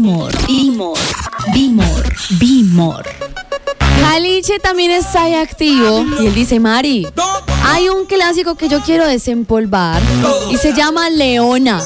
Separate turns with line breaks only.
Bimor. Caliche también está ahí activo y él dice: Mari, hay un clásico que yo quiero desempolvar y se llama Leona.